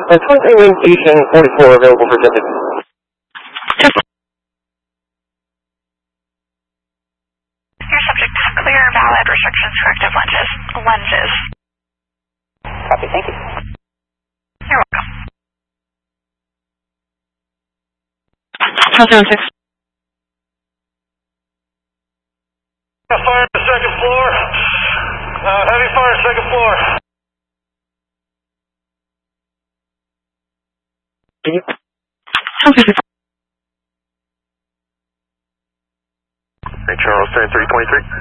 Wind Station 44 available for ticket. Your subject is clear, valid, restrictions, corrective lenses. Copy, thank you. You're welcome. House 06. Fire on the second floor. Heavy fire, second floor. House 06. Hey, Charles, 10-323.